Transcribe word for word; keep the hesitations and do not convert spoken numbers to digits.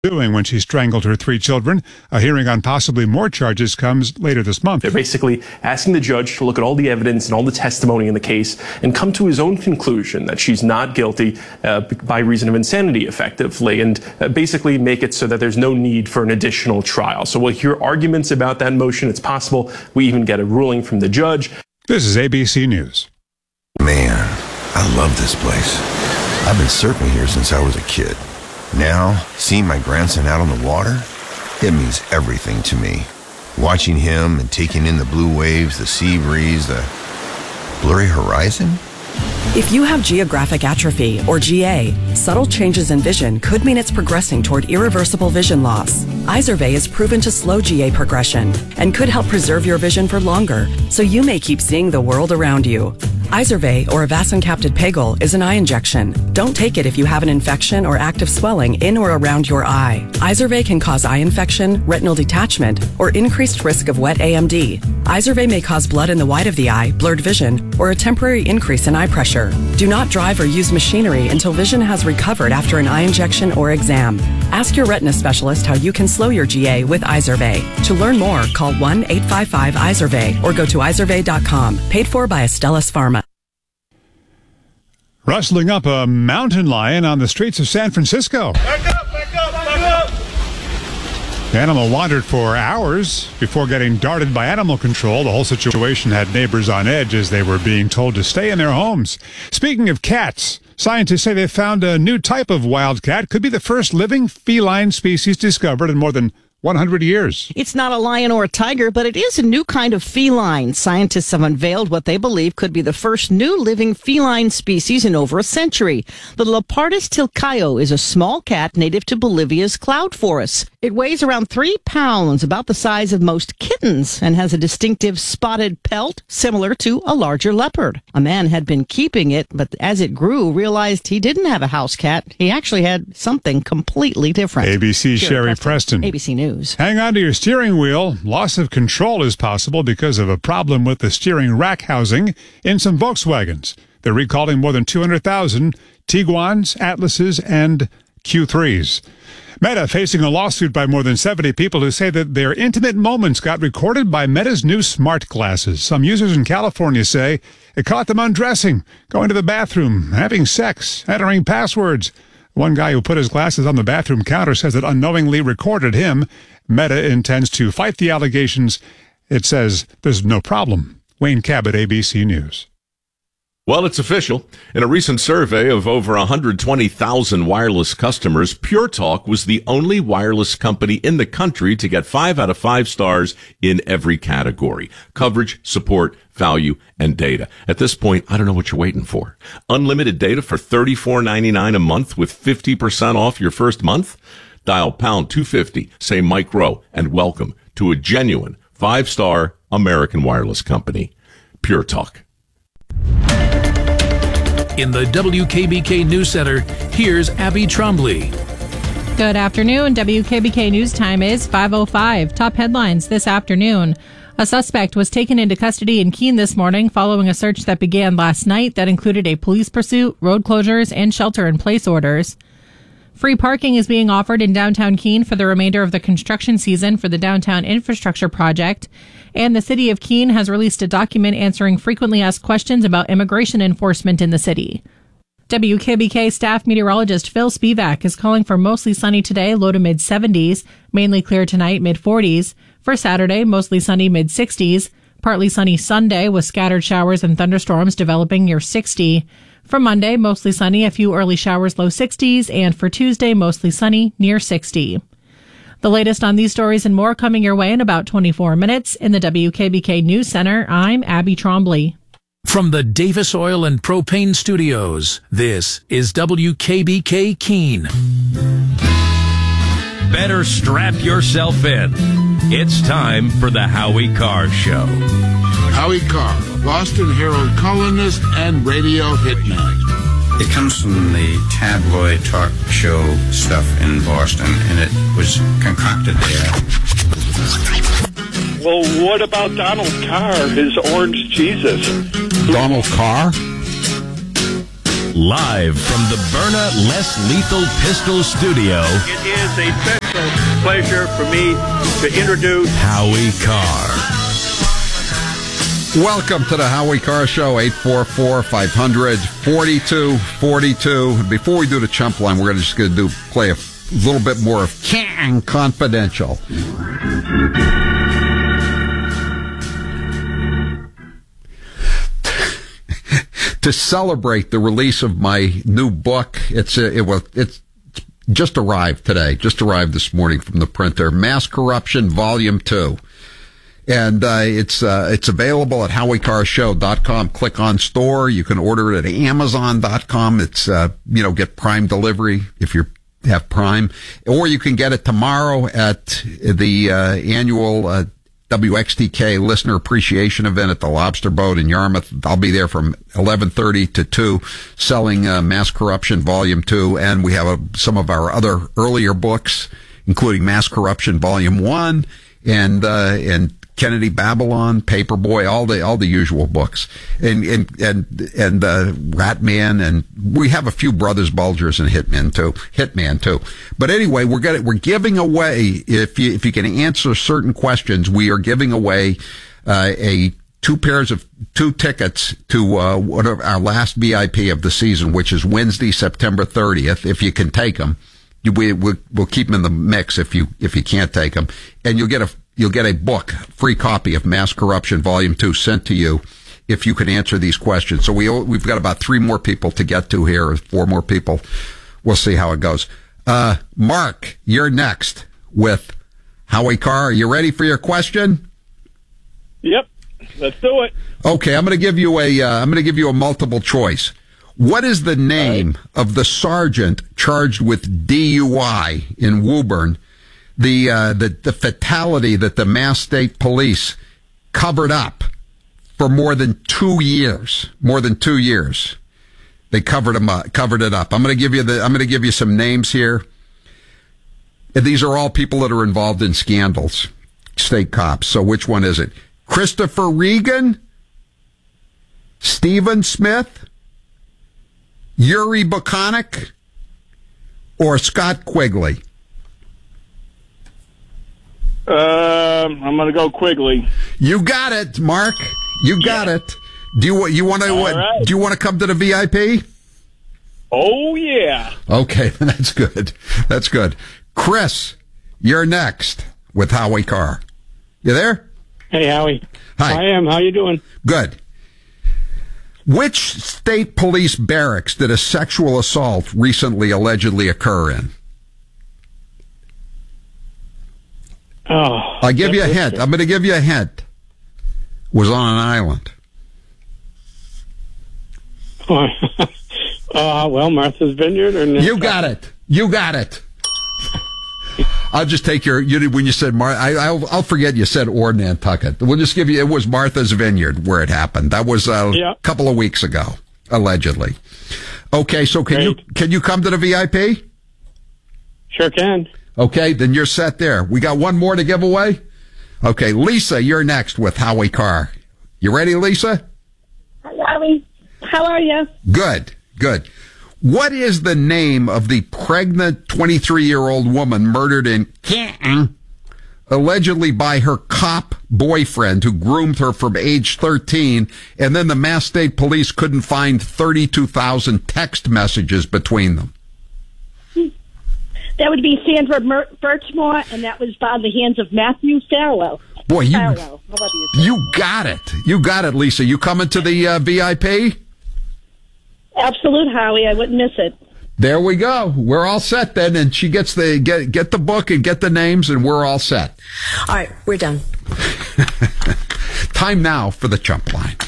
doing when she strangled her three children. A hearing on possibly more charges comes later this month. They're basically asking the judge to look at all the evidence and all the testimony in the case and come to his own conclusion that she's not guilty uh, by reason of insanity, effectively, and uh, basically make it so that there's no need for an additional trial. So we'll hear arguments about that motion. It's possible we even get a ruling from the judge. This is A B C News. Man, I love this place. I've been surfing here since I was a kid. Now, seeing my grandson out on the water, it means everything to me. Watching him and taking in the blue waves, the sea breeze, the blurry horizon. If you have geographic atrophy, or G A, subtle changes in vision could mean it's progressing toward irreversible vision loss. Izervay is proven to slow G A progression and could help preserve your vision for longer, so you may keep seeing the world around you. Izervay, or avacincaptad pegol, is an eye injection. Don't take it if you have an infection or active swelling in or around your eye. Izervay can cause eye infection, retinal detachment, or increased risk of wet A M D. Izervay may cause blood in the white of the eye, blurred vision, or a temporary increase in eye pressure. Do not drive or use machinery until vision has recovered after an eye injection or exam. Ask your retina specialist how you can slow your G A with Izervay. To learn more, call one eight five five Izervay or go to izervay dot com. Paid for by Astellas Pharma. Rustling up a mountain lion on the streets of San Francisco. Back up, back up, back up! The animal wandered for hours before getting darted by animal control. The whole situation had neighbors on edge as they were being told to stay in their homes. Speaking of cats, scientists say they found a new type of wildcat. Could be the first living feline species discovered in more than one hundred years. It's not a lion or a tiger, but it is a new kind of feline. Scientists have unveiled what they believe could be the first new living feline species in over a century. The Leopardus tilcaio is a small cat native to Bolivia's cloud forests. It weighs around three pounds, about the size of most kittens, and has a distinctive spotted pelt similar to a larger leopard. A man had been keeping it, but as it grew, realized he didn't have a house cat. He actually had something completely different. A B C's Sherry, Sherry Preston. Preston. A B C News. Hang on to your steering wheel. Loss of control is possible because of a problem with the steering rack housing in some Volkswagens. They're recalling more than two hundred thousand Tiguans, Atlases, and Q threes. Meta facing a lawsuit by more than seventy people who say that their intimate moments got recorded by Meta's new smart glasses. Some users in California say it caught them undressing, going to the bathroom, having sex, entering passwords. One guy who put his glasses on the bathroom counter says it unknowingly recorded him. Meta intends to fight the allegations. It says there's no problem. Wayne Cabot, A B C News. Well, it's official. In a recent survey of over one hundred twenty thousand wireless customers, Pure Talk was the only wireless company in the country to get five out of five stars in every category: coverage, support, value, and data. At this point, I don't know what you're waiting for. Unlimited data for thirty-four ninety-nine a month with fifty percent off your first month? Dial pound two fifty, say Mike Rowe, and welcome to a genuine five-star American wireless company. Pure Talk. In the W K B K News Center, here's Abby Trombley. Good afternoon. W K B K News time is five oh five. Top headlines this afternoon. A suspect was taken into custody in Keene this morning following a search that began last night that included a police pursuit, road closures, and shelter-in-place orders. Free parking is being offered in downtown Keene for the remainder of the construction season for the downtown infrastructure project. And the city of Keene has released a document answering frequently asked questions about immigration enforcement in the city. W K B K staff meteorologist Phil Spivak is calling for mostly sunny today, low to mid seventies, mainly clear tonight, mid forties. For Saturday, mostly sunny, mid sixties. Partly sunny Sunday with scattered showers and thunderstorms developing near sixty. For Monday, mostly sunny, a few early showers, low sixties. And for Tuesday, mostly sunny, near sixty. The latest on these stories and more coming your way in about twenty-four minutes. In the W K B K News Center, I'm Abby Trombley. From the Davis Oil and Propane Studios, this is W K B K Keene. Better strap yourself in. It's time for the Howie Carr Show. Howie Carr, Boston Herald columnist and radio hitman. It comes from the tabloid talk show stuff in Boston, and it was concocted there. Well, what about Donald Carr, his orange Jesus? Donald Carr? Live from the Byrna Less Lethal Pistol Studio, It is a special pleasure for me to introduce Howie Carr. Welcome to the Howie Carr Show, eight four four, five hundred, forty-two forty-two. Before we do the chump line, we're just going to do play a little bit more of Can Confidential. To celebrate the release of my new book, it's a, it was it's just arrived today, just arrived this morning from the printer. Mass Corruption, Volume Two, and uh, it's uh, it's available at howie carr show dot com. Click on store. You can order it at amazon dot com. It's uh, you know get Prime delivery if you have Prime, or you can get it tomorrow at the uh, annual Uh, W X T K Listener Appreciation Event at the Lobster Boat in Yarmouth. I'll be there from eleven thirty to two selling uh, Mass Corruption Volume two, and we have uh, some of our other earlier books, including Mass Corruption Volume one and uh, and Kennedy Babylon, Paperboy, all the all the usual books, and and and and uh, Ratman, and we have a few Brothers Bulgers and Hitman too, Hitman too. But anyway, we're gonna we're giving away, if you if you can answer certain questions, we are giving away uh, a two pairs of two tickets to uh, one of our last V I P of the season, which is Wednesday, September thirtieth. If you can take them, we we'll, we'll keep them in the mix if you if you can't take them, and you'll get a You'll get a book, free copy of Mass Corruption Volume two sent to you if you can answer these questions. So we, we've got about three more people to get to here, or four more people. We'll see how it goes. Uh, Mark, you're next with Howie Carr. Are you ready for your question? Yep. Let's do it. Okay, I'm going to give you a, uh, I'm going to give you a multiple choice. What is the name right. of the sergeant charged with D U I in Woburn? The, uh, the, the fatality that the Mass State Police covered up for more than two years, more than two years. They covered them up, covered it up. I'm going to give you the, I'm going to give you some names here. And these are all people that are involved in scandals, state cops. So which one is it? Christopher Regan, Stephen Smith, Yuri Bukonik, or Scott Quigley? Um, I'm going to go Quigley. You got it, Mark. You got yeah. it. Do you you want to right. do you want to come to the V I P? Oh yeah. Okay, that's good. That's good. Chris, you're next with Howie Carr. You there? Hey, Howie. Hi. I am. How you doing? Good. Which state police barracks did a sexual assault recently allegedly occur in? Oh, I'll give you a hint. I'm going to give you a hint. Was on an island. uh, well, Martha's Vineyard or you got it. You got it. I'll just take your. You when you said Mar, I, I'll, I'll forget you said or Nantucket. We'll just give you. It was Martha's Vineyard where it happened. That was a yeah. couple of weeks ago, allegedly. Okay, so can Great. you can you come to the V I P? Sure can. Okay, then you're set there. We got one more to give away. Okay, Lisa, you're next with Howie Carr. You ready, Lisa? Hi, Howie. How are you? Good, good. What is the name of the pregnant twenty-three-year-old woman murdered in Canton, allegedly by her cop boyfriend who groomed her from age thirteen, and then the Mass State Police couldn't find thirty-two thousand text messages between them? That would be Sandra Mer- Birchmore, and that was by the hands of Matthew Farwell. Boy, you, Farwell. you, you got it. You got it, Lisa. You coming to the uh, V I P? Absolute, Howie. I wouldn't miss it. There we go. We're all set then, and she gets the get get the book and get the names, and we're all set. All right, we're done. Time now for the chump line.